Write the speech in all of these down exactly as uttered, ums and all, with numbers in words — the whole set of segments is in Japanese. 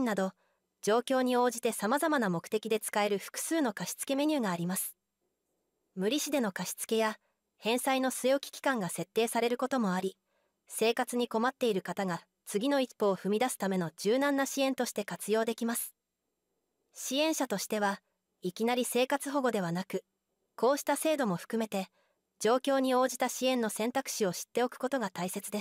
金など、状況に応じて様々な目的で使える複数の貸付メニューがあります。無利子での貸付や返済の据え置き期間が設定されることもあり、生活に困っている方が次の一歩を踏み出すための柔軟な支援として活用できます。支援者としては、いきなり生活保護ではなく、こうした制度も含めて、状況に応じた支援の選択肢を知っておくことが大切です。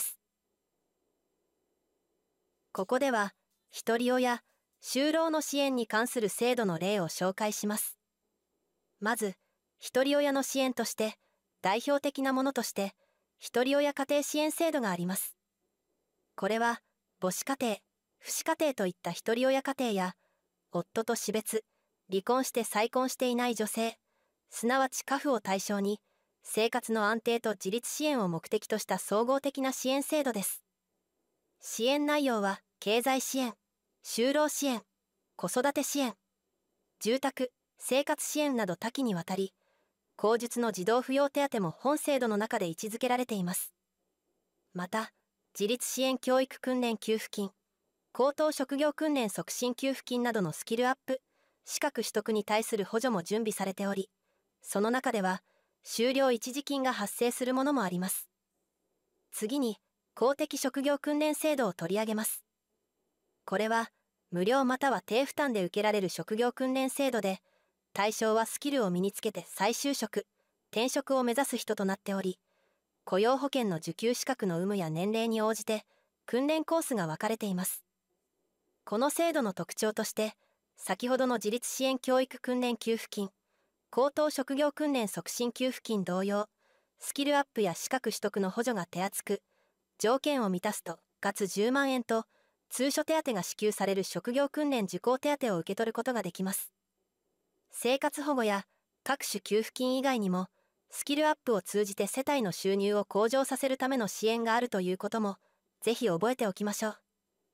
ここでは、ひとり親、就労の支援に関する制度の例を紹介します。まず、ひとり親の支援として、代表的なものとして、ひとり親家庭支援制度があります。これは、母子家庭、父子家庭といったひとり親家庭や、夫と死別、離婚して再婚していない女性、すなわち家父を対象に、生活の安定と自立支援を目的とした総合的な支援制度です。支援内容は、経済支援、就労支援、子育て支援、住宅、生活支援など多岐にわたり、後述の児童扶養手当も本制度の中で位置づけられています。また、自立支援教育訓練給付金、高等職業訓練促進給付金などのスキルアップ、資格取得に対する補助も準備されており、その中では、就労一時金が発生するものもあります。次に、公的職業訓練制度を取り上げます。これは、無料または低負担で受けられる職業訓練制度で、対象はスキルを身につけて再就職、転職を目指す人となっており、雇用保険の受給資格の有無や年齢に応じて、訓練コースが分かれています。この制度の特徴として、先ほどの自立支援教育訓練給付金、高等職業訓練促進給付金同様、スキルアップや資格取得の補助が手厚く、条件を満たすと、月じゅうまんえんと、通所手当が支給される職業訓練受講手当を受け取ることができます。生活保護や各種給付金以外にも、スキルアップを通じて世帯の収入を向上させるための支援があるということも、ぜひ覚えておきましょう。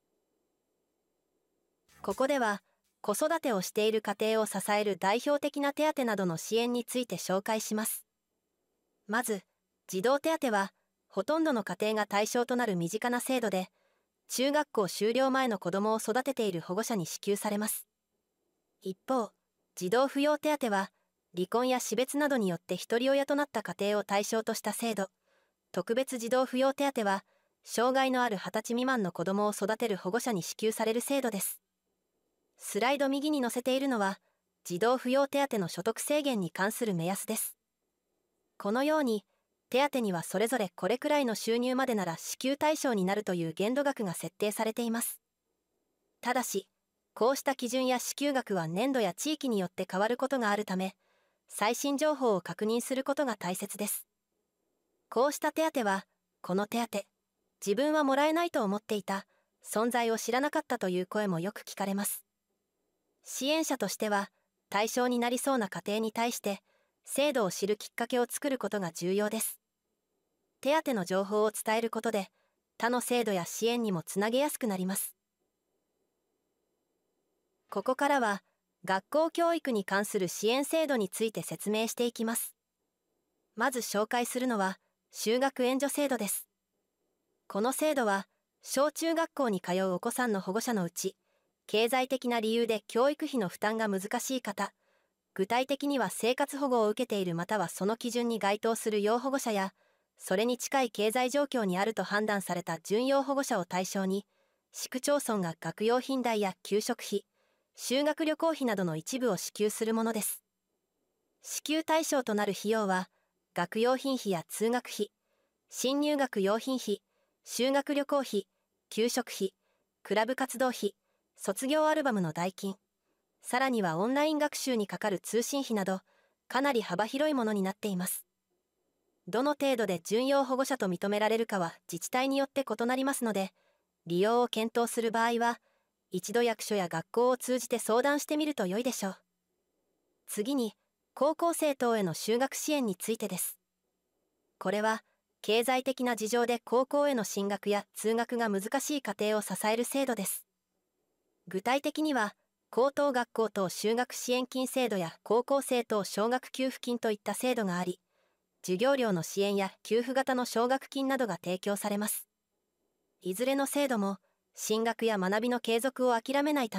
ここでは、子育てをしている家庭を支える代表的な手当などの支援について紹介します。まず、児童手当は、ほとんどの家庭が対象となる身近な制度で、中学校修了前の子供を育てている保護者に支給されます。一方、児童扶養手当は、離婚や死別などによって一人親となった家庭を対象とした制度。特別児童扶養手当は、障害のあるはたち未満の子供を育てる保護者に支給される制度です。スライド右に載せているのは、児童扶養手当の所得制限に関する目安です。このように、手当にはそれぞれこれくらいの収入までなら支給対象になるという限度額が設定されています。ただし、こうした基準や支給額は年度や地域によって変わることがあるため、最新情報を確認することが大切です。こうした手当は、この手当、自分はもらえないと思っていた、存在を知らなかったという声もよく聞かれます。支援者としては、対象になりそうな家庭に対して、制度を知るきっかけを作ることが重要です。手当の情報を伝えることで、他の制度や支援にもつなげやすくなります。ここからは、学校教育に関する支援制度について説明していきます。まず紹介するのは、就学援助制度です。この制度は、小中学校に通うお子さんの保護者のうち、経済的な理由で教育費の負担が難しい方、具体的には生活保護を受けているまたはその基準に該当する要保護者や、それに近い経済状況にあると判断された準要保護者を対象に、市区町村が学用品代や給食費、修学旅行費などの一部を支給するものです。支給対象となる費用は、学用品費や通学費、新入学用品費、修学旅行費、給食費、クラブ活動費、卒業アルバムの代金、さらにはオンライン学習にかかる通信費など、かなり幅広いものになっています。どの程度で準要保護者と認められるかは自治体によって異なりますので、利用を検討する場合は、一度役所や学校を通じて相談してみると良いでしょう。次に、高校生等への就学支援についてです。これは、経済的な事情で高校への進学や通学が難しい家庭を支える制度です。具体的には、高等学校等就学支援金制度や高校生等奨学給付金といった制度があり、授業料の支援や給付型の奨学金などが提供されます。いずれの制度も、進学や学びの継続を諦めないため